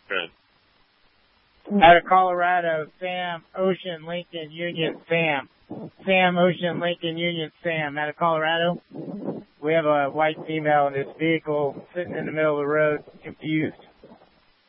Good. Out of Colorado, Sam, Ocean, Lincoln, Union, Sam. Sam, Ocean, Lincoln, Union, Sam. Out of Colorado. We have a white female in this vehicle sitting in the middle of the road, confused.